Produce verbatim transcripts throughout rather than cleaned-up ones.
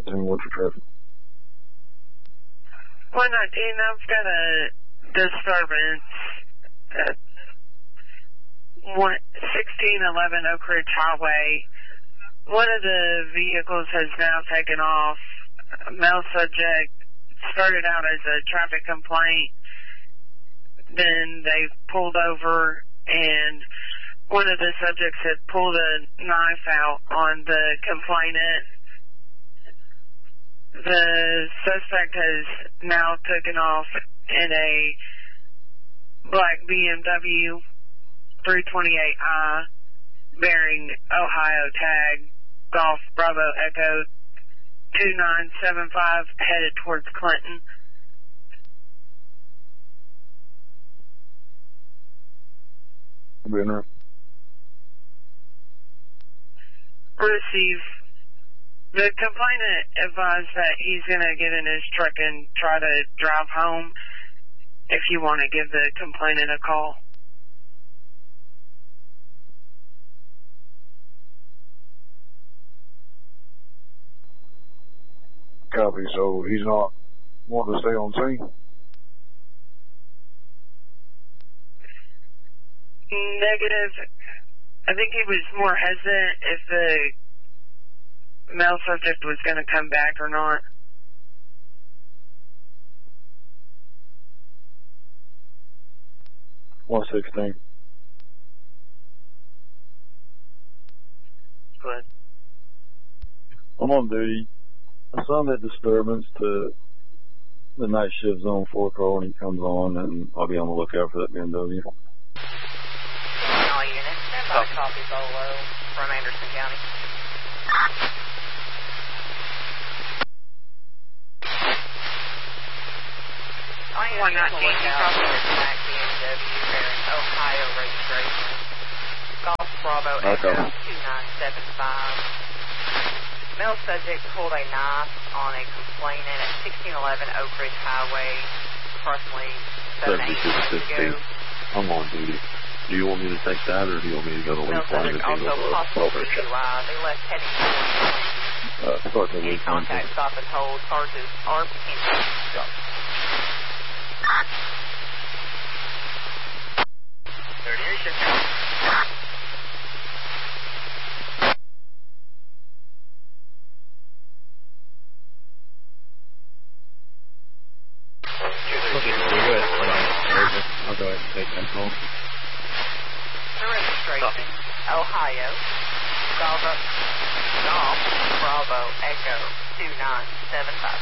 nineteen, what's your traffic? one nineteen, I've got a disturbance at sixteen eleven Oak Ridge Highway. One of the vehicles has now taken off. A male subject started out as a traffic complaint. Then they pulled over, and one of the subjects had pulled a knife out on the complainant. The suspect has now taken off in a black B M W three twenty-eight I bearing Ohio tag Golf Bravo Echo two nine seven five headed towards Clinton. Winner. Receive. The complainant advised that he's going to get in his truck and try to drive home. If you want to give the complainant a call. Copy, so he's not wanting to stay on scene? Negative. I think he was more hesitant if the male subject was going to come back or not. one sixteen. Go ahead. I'm on duty. Assign that disturbance to the night shift zone four call when he comes on, and I'll be on the lookout for that B M W. All units, stand by copy Bolo from Anderson County. one nineteen, copy this black B M W bearing Ohio registration. Golf Bravo Echo two nine seven five. Male subject pulled a knife on a complainant at sixteen eleven Oak Ridge Highway approximately seven, eight minutes ago. I'm on duty. Do you want me to take that, or do you want me to go to Male Leaf Line subject and also handle possible the D U I. They left heading towards Uh, start the any Leaf Line. contact, stop and hold. Charges are potential. Got it. thirty-eight, shift count. I'll go ahead and take that call. The registration, Ohio, Bravo, Golf, Bravo, Echo, two nine seven five.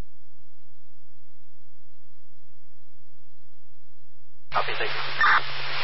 Copy, thank you.